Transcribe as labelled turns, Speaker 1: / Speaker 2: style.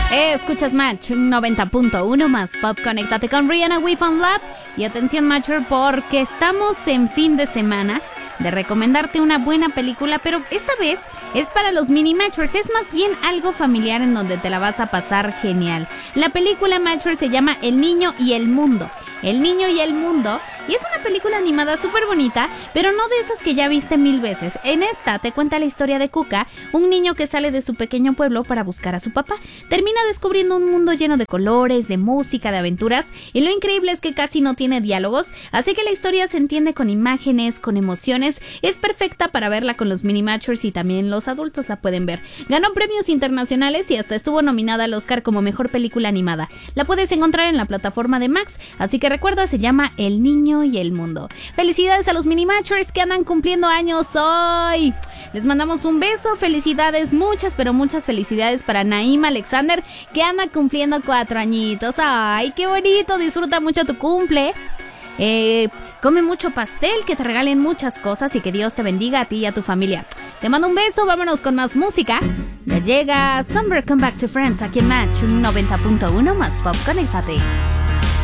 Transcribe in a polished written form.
Speaker 1: Escuchas Match 90.1 más Pop. Conéctate con Rihanna, We Found Love. Y atención, Matcher, porque estamos en fin de semana de recomendarte una buena película, pero esta vez es para los mini Matchers. Es más bien algo familiar en donde te la vas a pasar genial. La película Matcher se llama El Niño y el Mundo. El Niño y el Mundo. Y es una película animada súper bonita, pero no de esas que ya viste 1000 veces. En esta te cuenta la historia de Cuca, un niño que sale de su pequeño pueblo para buscar a su papá. Termina descubriendo un mundo lleno de colores, de música, de aventuras, y lo increíble es que casi no tiene diálogos, así que la historia se entiende con imágenes, con emociones. Es perfecta para verla con los mini matchers y también los adultos la pueden ver. Ganó premios internacionales y hasta estuvo nominada al Oscar como mejor película animada. La puedes encontrar en la plataforma de Max, así que recuerda, se llama El Niño y el Mundo. Felicidades a los mini matchers que andan cumpliendo años hoy. Les mandamos un beso, felicidades, muchas, pero muchas felicidades para Naima Alexander, que anda cumpliendo 4 añitos. Ay, qué bonito, disfruta mucho tu cumple. Come mucho pastel, que te regalen muchas cosas y que Dios te bendiga a ti y a tu familia. Te mando un beso, vámonos con más música. Ya llega Summer Come Back to Friends aquí en Match 90.1 más Pop. Conéctate.